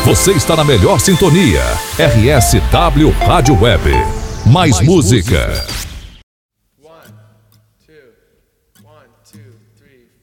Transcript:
Você está na melhor sintonia. RSW Rádio Web. Mais música. 1, 2, 1, 2, 3,